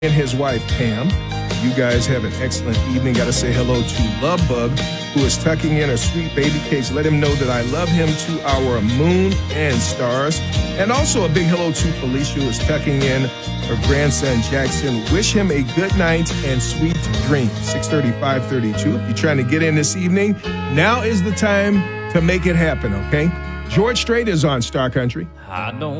and his wife, Pam. You guys have an excellent evening. Got to say hello to Lovebug, who is tucking in a sweet baby case. Let him know that I love him to our moon and stars. And also a big hello to Felicia, who is tucking in her grandson, Jackson. Wish him a good night and sweet dreams. 6:30, 5:32. If you're trying to get in this evening, now is the time to make it happen, okay? George Strait is on Star Country. I don't